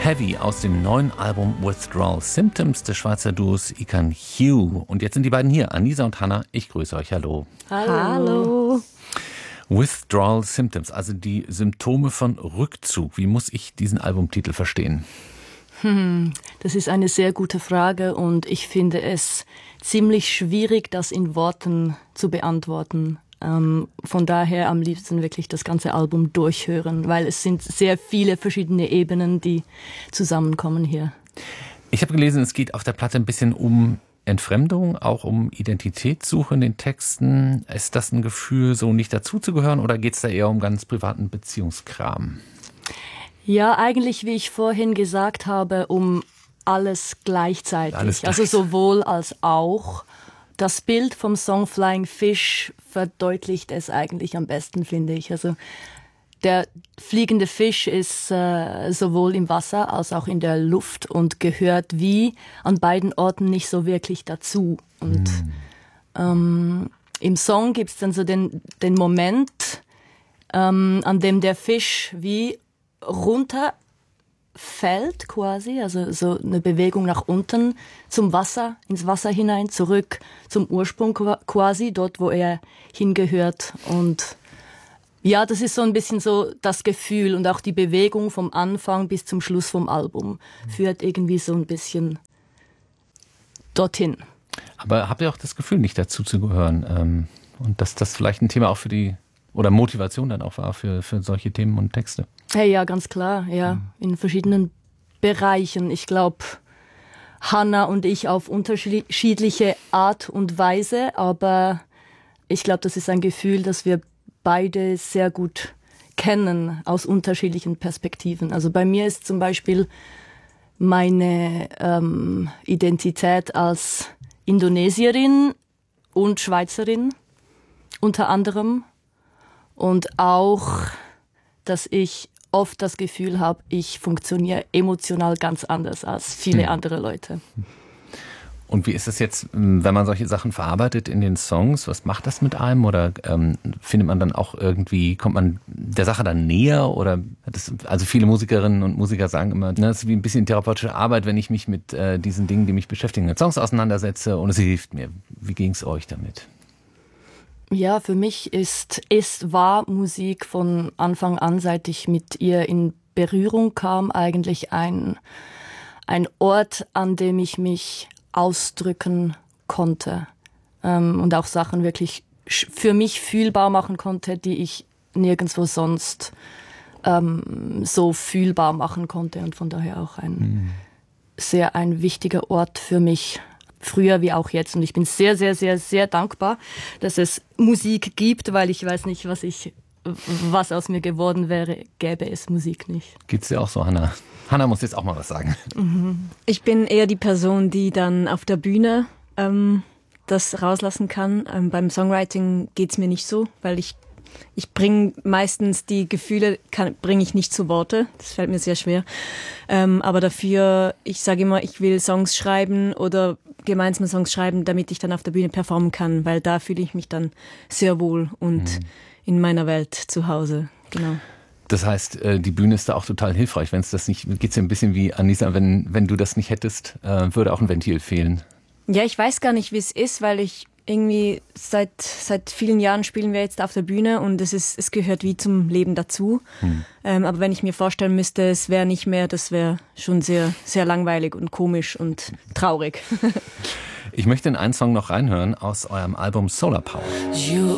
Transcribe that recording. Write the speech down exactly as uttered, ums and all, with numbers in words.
Heavy aus dem neuen Album Withdrawal Symptoms des Schweizer Duos Ican Hugh. Und jetzt sind die beiden hier, Anisa und Hannah. Ich grüße euch, hallo. Hallo. Withdrawal Symptoms, also die Symptome von Rückzug. Wie muss ich diesen Albumtitel verstehen? Hm, das ist eine sehr gute Frage und ich finde es ziemlich schwierig, das in Worten zu beantworten. Ähm, von daher am liebsten wirklich das ganze Album durchhören, weil es sind sehr viele verschiedene Ebenen, die zusammenkommen hier. Ich habe gelesen, es geht auf der Platte ein bisschen um Entfremdung, auch um Identitätssuche in den Texten. Ist das ein Gefühl, so nicht dazuzugehören, oder geht es da eher um ganz privaten Beziehungskram? Ja, eigentlich, wie ich vorhin gesagt habe, um alles gleichzeitig. Alles gleich. Also sowohl als auch. Das Bild vom Song Flying Fish verdeutlicht es eigentlich am besten, finde ich. Also der fliegende Fisch ist äh, sowohl im Wasser als auch in der Luft und gehört wie an beiden Orten nicht so wirklich dazu. Und mm. ähm, im Song gibt es dann so den, den Moment, ähm, an dem der Fisch wie runterfällt quasi, also so eine Bewegung nach unten zum Wasser, ins Wasser hinein, zurück zum Ursprung quasi, dort wo er hingehört. Und ja, das ist so ein bisschen so das Gefühl und auch die Bewegung vom Anfang bis zum Schluss vom Album führt irgendwie so ein bisschen dorthin. Aber habt ihr auch das Gefühl, nicht dazu zu gehören? Ähm, und dass das vielleicht ein Thema auch für die, oder Motivation dann auch war für, für solche Themen und Texte? Hey, ja, ganz klar, ja, mhm. in verschiedenen Bereichen. Ich glaube, Hannah und ich auf unterschiedliche Art und Weise, aber ich glaube, das ist ein Gefühl, das wir beide sehr gut kennen aus unterschiedlichen Perspektiven. Also bei mir ist zum Beispiel meine ähm, Identität als Indonesierin und Schweizerin unter anderem und auch, dass ich oft das Gefühl habe, ich funktioniere emotional ganz anders als viele hm. andere Leute. Und wie ist es jetzt, wenn man solche Sachen verarbeitet in den Songs? Was macht das mit einem? Oder ähm, findet man dann auch irgendwie, kommt man der Sache dann näher? Oder das, also viele Musikerinnen und Musiker sagen immer, ne, es ist wie ein bisschen therapeutische Arbeit, wenn ich mich mit äh, diesen Dingen, die mich beschäftigen, mit Songs auseinandersetze. Und es hilft mir. Wie ging es euch damit? Ja, für mich ist, ist war Musik von Anfang an, seit ich mit ihr in Berührung kam, eigentlich ein, ein Ort, an dem ich mich ausdrücken konnte ähm, und auch Sachen wirklich für mich fühlbar machen konnte, die ich nirgendwo sonst ähm, so fühlbar machen konnte und von daher auch ein mhm. sehr ein wichtiger Ort für mich. Früher wie auch jetzt. Und ich bin sehr, sehr, sehr, sehr dankbar, dass es Musik gibt, weil ich weiß nicht, was ich, was aus mir geworden wäre, gäbe es Musik nicht. Geht's dir auch so, Hannah? Hannah muss jetzt auch mal was sagen. Ich bin eher die Person, die dann auf der Bühne ähm, das rauslassen kann. Ähm, beim Songwriting geht's mir nicht so, weil ich Ich bringe meistens die Gefühle, bringe ich nicht zu Worte. Das fällt mir sehr schwer. Ähm, aber dafür, ich sage immer, ich will Songs schreiben oder gemeinsam Songs schreiben, damit ich dann auf der Bühne performen kann, weil da fühle ich mich dann sehr wohl und mhm. in meiner Welt zu Hause. Genau. Das heißt, die Bühne ist da auch total hilfreich. Wenn es das nicht, geht's ja ein bisschen wie Anisa, wenn wenn du das nicht hättest, würde auch ein Ventil fehlen. Ja, ich weiß gar nicht, wie es ist, weil ich irgendwie seit seit vielen Jahren spielen wir jetzt auf der Bühne und es ist es gehört wie zum Leben dazu. Hm. Ähm, aber wenn ich mir vorstellen müsste, es wäre nicht mehr, das wäre schon sehr sehr langweilig und komisch und traurig. Ich möchte in einen Song noch reinhören aus eurem Album Solar Power. You